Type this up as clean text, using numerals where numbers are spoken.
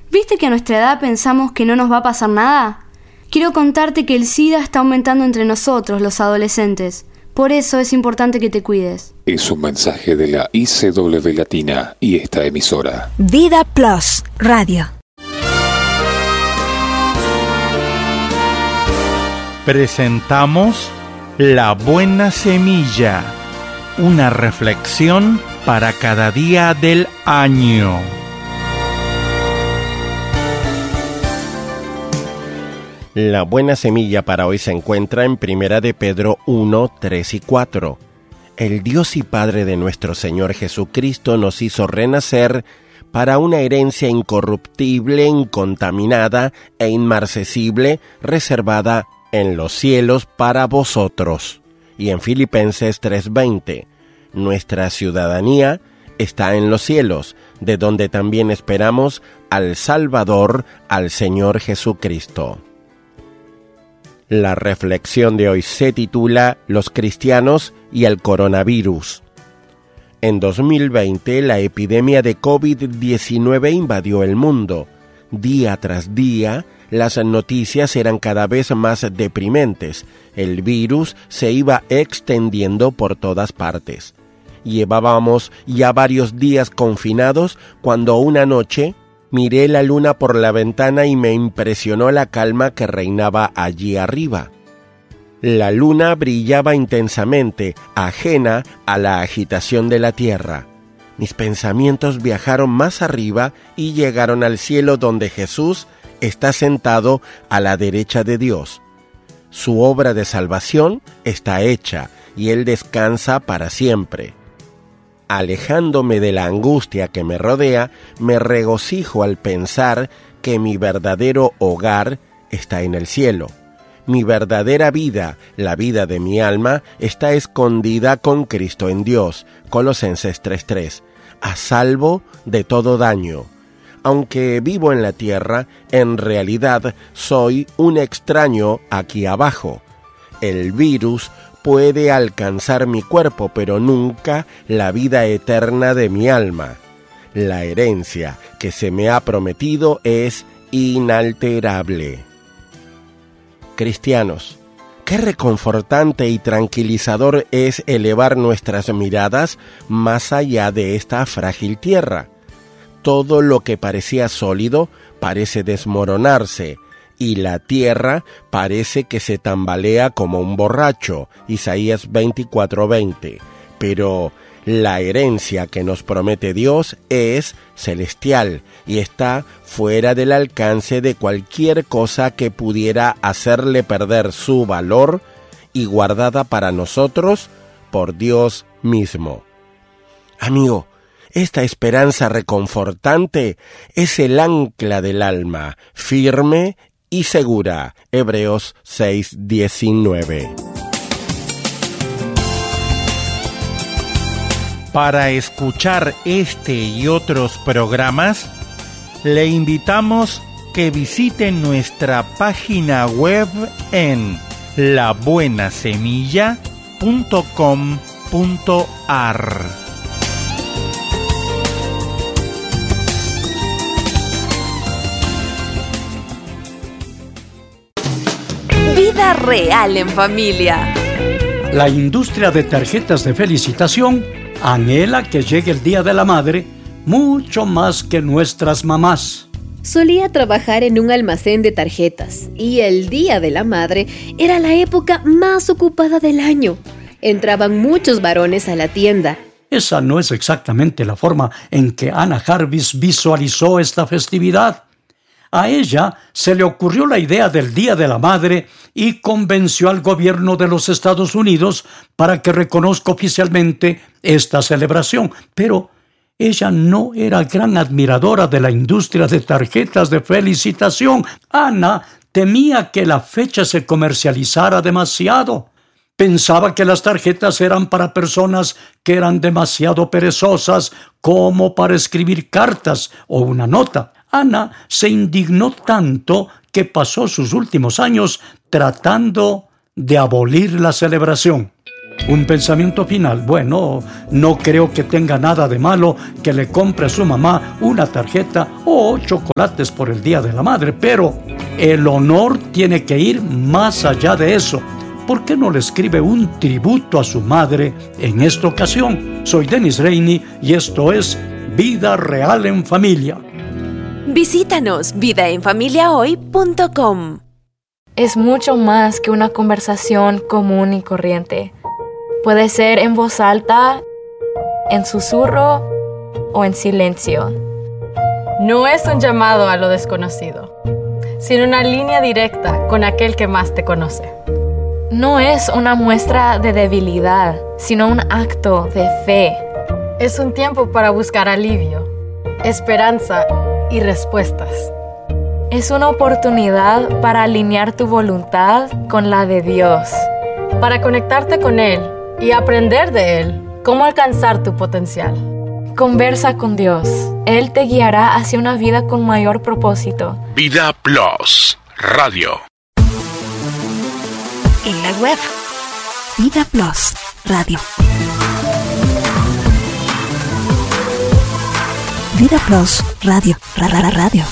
¿Viste que a nuestra edad pensamos que no nos va a pasar nada? Quiero contarte que el SIDA está aumentando entre nosotros, los adolescentes. Por eso es importante que te cuides. Es un mensaje de la ICW Latina y esta emisora. Vida Plus Radio. Presentamos La Buena Semilla, una reflexión para cada día del año. La buena semilla para hoy se encuentra en 1 de Pedro 1, 3 y 4. El Dios y Padre de nuestro Señor Jesucristo nos hizo renacer para una herencia incorruptible, incontaminada e inmarcesible, reservada en los cielos para vosotros. Y en Filipenses 3:20, nuestra ciudadanía está en los cielos, de donde también esperamos al Salvador, al Señor Jesucristo. La reflexión de hoy se titula Los cristianos y el coronavirus. En 2020, la epidemia de COVID-19 invadió el mundo. Día tras día, las noticias eran cada vez más deprimentes. El virus se iba extendiendo por todas partes. Llevábamos ya varios días confinados cuando una noche miré la luna por la ventana y me impresionó la calma que reinaba allí arriba. La luna brillaba intensamente, ajena a la agitación de la tierra. Mis pensamientos viajaron más arriba y llegaron al cielo donde Jesús está sentado a la derecha de Dios. Su obra de salvación está hecha y Él descansa para siempre. Alejándome de la angustia que me rodea, me regocijo al pensar que mi verdadero hogar está en el cielo. Mi verdadera vida, la vida de mi alma, está escondida con Cristo en Dios. Colosenses 3:3. A salvo de todo daño. Aunque vivo en la tierra, en realidad soy un extraño aquí abajo. El virus puede alcanzar mi cuerpo, pero nunca la vida eterna de mi alma. La herencia que se me ha prometido es inalterable. Cristianos, qué reconfortante y tranquilizador es elevar nuestras miradas más allá de esta frágil tierra. Todo lo que parecía sólido parece desmoronarse, y la tierra parece que se tambalea como un borracho. Isaías 24:20. Pero la herencia que nos promete Dios es celestial y está fuera del alcance de cualquier cosa que pudiera hacerle perder su valor, y guardada para nosotros por Dios mismo. Amigo, esta esperanza reconfortante es el ancla del alma, firme y segura. Hebreos 6:19. Para escuchar este y otros programas, le invitamos que visite nuestra página web en labuenasemilla.com.ar. Vida real en familia. La industria de tarjetas de felicitación anhela que llegue el Día de la Madre mucho más que nuestras mamás. Solía trabajar en un almacén de tarjetas y el Día de la Madre era la época más ocupada del año. Entraban muchos varones a la tienda. Esa no es exactamente la forma en que Anna Jarvis visualizó esta festividad. A ella se le ocurrió la idea del Día de la Madre y convenció al gobierno de los Estados Unidos para que reconozca oficialmente esta celebración. Pero ella no era gran admiradora de la industria de tarjetas de felicitación. Ana temía que la fecha se comercializara demasiado. Pensaba que las tarjetas eran para personas que eran demasiado perezosas como para escribir cartas o una nota. Ana se indignó tanto que pasó sus últimos años tratando de abolir la celebración. Un pensamiento final. Bueno, no creo que tenga nada de malo que le compre a su mamá una tarjeta o chocolates por el Día de la Madre, pero el honor tiene que ir más allá de eso. ¿Por qué no le escribe un tributo a su madre en esta ocasión? Soy Denis Reini y esto es Vida Real en Familia. Visítanos vidaenfamiliahoy.com. Es mucho más que una conversación común y corriente. Puede ser en voz alta, en susurro o en silencio. No es un llamado a lo desconocido, sino una línea directa con aquel que más te conoce. No es una muestra de debilidad, sino un acto de fe. Es un tiempo para buscar alivio, esperanza y respuestas. Es una oportunidad para alinear tu voluntad con la de Dios. Para conectarte con Él y aprender de Él cómo alcanzar tu potencial. Conversa con Dios. Él te guiará hacia una vida con mayor propósito. Vida Plus Radio. En la web Vida Plus Radio. Vida Plus Radio. Radio.